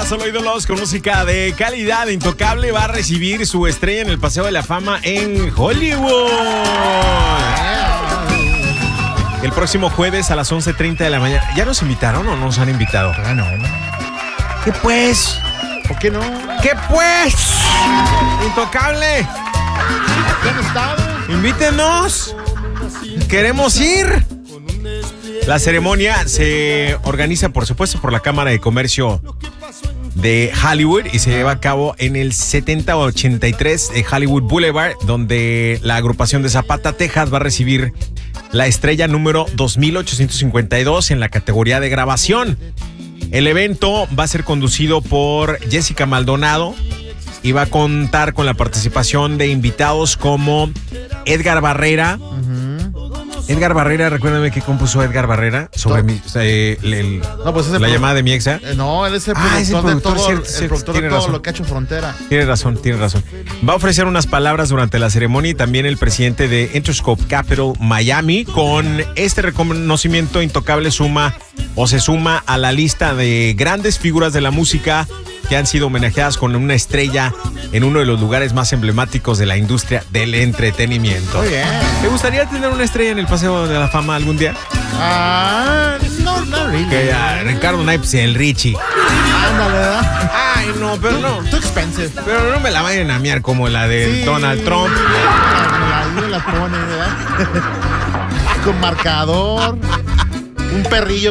Solo Ídolos con música de calidad. Intocable va a recibir su estrella en el Paseo de la Fama en Hollywood. El próximo jueves a las 11:30 de la mañana. ¿Ya nos invitaron o nos han invitado? No. ¿Qué pues? ¿Por qué no? ¿Qué pues? Intocable. ¿Ya han estado? Invítenos. Queremos ir. La ceremonia se organiza, por supuesto, por la Cámara de Comercio de Hollywood y se lleva a cabo en el 7083 de Hollywood Boulevard, donde la agrupación de Zapata, Texas, va a recibir la estrella número 2852 en la categoría de grabación. El evento va a ser conducido por Jessica Maldonado y va a contar con la participación de invitados como Edgar Barrera. Edgar Barrera, recuérdame qué compuso Edgar Barrera sobre la llamada de mi ex. No, él es el productor de todo, el productor de todo lo que ha hecho Frontera. Tiene razón. Va a ofrecer unas palabras durante la ceremonia y también el presidente de Interscope Capital Miami. Con este reconocimiento, Intocable se suma a la lista de grandes figuras de la música que han sido homenajeadas con una estrella en uno de los lugares más emblemáticos de la industria del entretenimiento. Muy bien. ¿Te gustaría tener una estrella en el Paseo de la Fama algún día? No really. Que Ricardo Naipes y el Richie. Ándale, ¿verdad? Ay, no, pero no. Too expensive. Pero no me la vayan a miar como la de Donald Trump. Ahí la pone, ¿verdad? Con marcador. Un perrillo.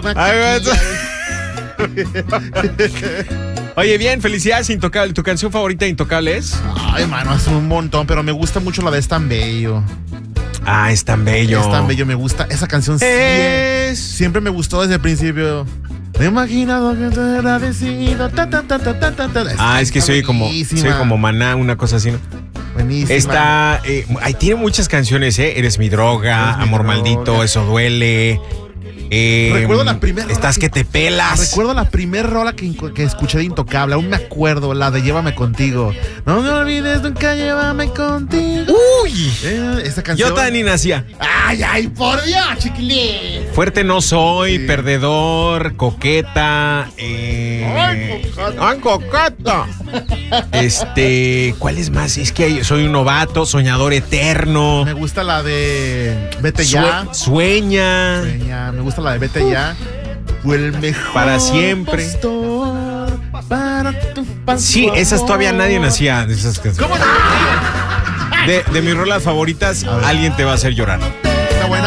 Oye, bien, felicidades, Intocable. ¿Tu canción favorita de Intocable es? Ay, mano, es un montón, pero me gusta mucho la de Es tan bello. Ah, es tan bello. Es tan bello, me gusta. Esa canción siempre me gustó desde el principio. Me he imaginado que te era decidido. Es que soy como Maná, una cosa así, ¿no? Buenísima. Tiene muchas canciones, ¿eh? Eres mi droga, Amor Maldito, Eso Duele. Recuerdo la primera. Estás que te pelas. Recuerdo la primera rola que escuché de Intocable. Aún me acuerdo, la de Llévame Contigo. No me olvides nunca, llévame contigo. Uy, esa canción. yo también nacía. Ay, por Dios, chiquilín. Fuerte no soy, perdedor, coqueta. Ay, coqueta. ¿Cuál es más? Es que soy un novato, soñador eterno. Me gusta la de Vete Ya. Sueña. Me gusta la de Vete Ya. Fue el mejor para siempre. Para tu sí, esas todavía nadie nacía de esas canciones. ¿Cómo no? De mis rolas favoritas, alguien te va a hacer llorar.